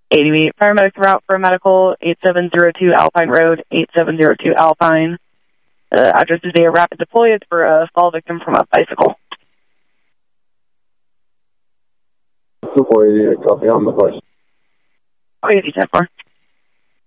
80 paramedics route for medical, 8702 Alpine Road, 8702 Alpine. Address is a rapid deploy. It's for a fall victim from a bicycle. 248, copy on the place. Oh, 10-4.